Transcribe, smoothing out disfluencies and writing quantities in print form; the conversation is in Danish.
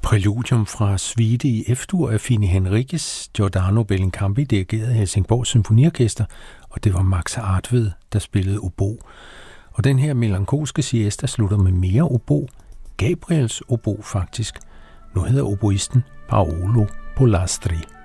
Præludium fra Suite i F-dur af Fini Henriques, Giordano Bellincampi dirigeret af Helsingborg Symfoniorkester, og det var Max Artved, der spillede obo. Og den her melankolske siesta slutter med mere obo, Gabriels obo faktisk. Nu hedder oboisten Paolo Polastri.